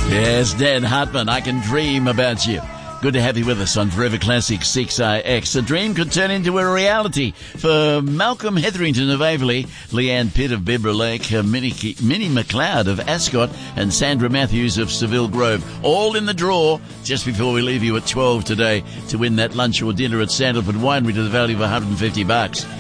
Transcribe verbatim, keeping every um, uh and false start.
Yes, Dan Hartman, I Can Dream About You. Good to have you with us on Forever Classic six R X. A dream could turn into a reality for Malcolm Hetherington of Averley, Leanne Pitt of Bibra Lake, Minnie, Minnie McLeod of Ascot, and Sandra Matthews of Seville Grove. All in the draw just before we leave you at twelve today to win that lunch or dinner at Sandalwood Winery to the value of one hundred fifty bucks.